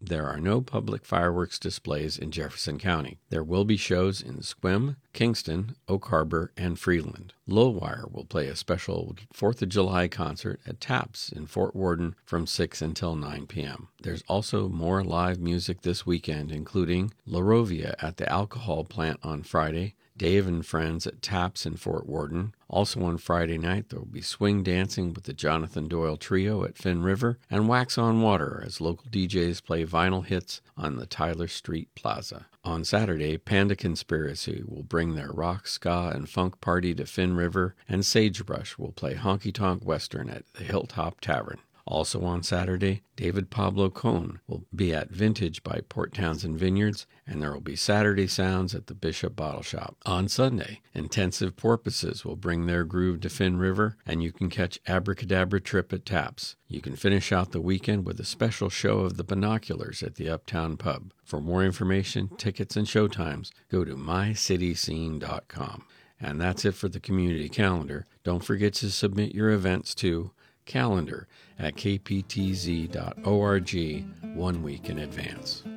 There are no public fireworks displays in Jefferson County. There will be shows in Sequim, Kingston, Oak Harbor, and Freeland. Lowwire will play a special 4th of July concert at Taps in Fort Worden from 6 until 9 p.m. There's also more live music this weekend, including La Rovia at the alcohol plant on Friday, Dave and Friends at Taps in Fort Worden. Also on Friday night, there will be swing dancing with the Jonathan Doyle Trio at Finn River and Wax on Water as local DJs play vinyl hits on the Tyler Street Plaza. On Saturday, Panda Conspiracy will bring their rock, ska, and funk party to Finn River, and Sagebrush will play honky tonk western at the Hilltop Tavern. Also on Saturday, David Pablo Cohn will be at Vintage by Port Townsend Vineyards, and there will be Saturday Sounds at the Bishop Bottle Shop. On Sunday, Intensive Porpoises will bring their groove to Finn River, and you can catch Abracadabra Trip at Taps. You can finish out the weekend with a special show of the Binoculars at the Uptown Pub. For more information, tickets, and showtimes, go to mycityscene.com. And that's it for the community calendar. Don't forget to submit your events to calendar at kptz.org 1 week in advance.